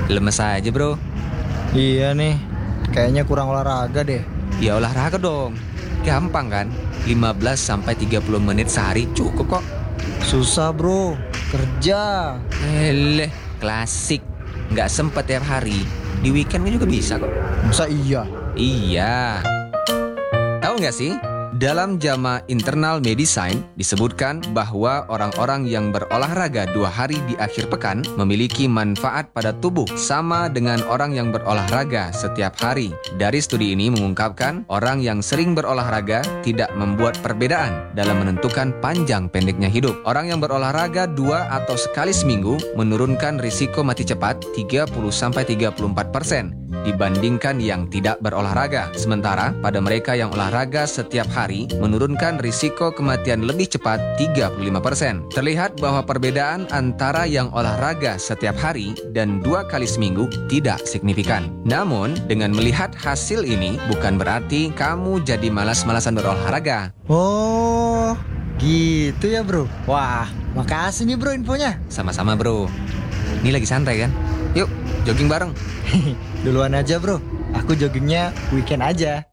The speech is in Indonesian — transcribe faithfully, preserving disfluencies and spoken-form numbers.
Lemes aja bro. Iya nih, kayaknya kurang olahraga deh. Ya olahraga dong. Gampang kan? lima belas sampai tiga puluh menit sehari cukup kok. Susah bro, kerja. Eleh, klasik. Nggak sempet tiap hari. Di weekend juga bisa kok. Masa iya? Iya. Tahu nggak sih? Dalam JAMA Internal Medicine disebutkan bahwa orang-orang yang berolahraga dua hari di akhir pekan memiliki manfaat pada tubuh sama dengan orang yang berolahraga setiap hari. Dari studi ini mengungkapkan orang yang sering berolahraga tidak membuat perbedaan dalam menentukan panjang pendeknya hidup. Orang yang berolahraga dua atau sekali seminggu menurunkan risiko mati cepat tiga puluh sampai tiga puluh empat persen dibandingkan yang tidak berolahraga. Sementara pada mereka yang olahraga setiap hari menurunkan risiko kematian lebih cepat tiga puluh lima persen. Terlihat bahwa perbedaan antara yang olahraga setiap hari dan dua kali seminggu tidak signifikan. Namun, dengan melihat hasil ini bukan berarti kamu jadi malas-malasan berolahraga. Oh, gitu ya bro. Wah, makasih nih bro infonya. Sama-sama bro. Ini lagi santai kan? Yuk, jogging bareng. Duluan aja bro, aku joggingnya weekend aja.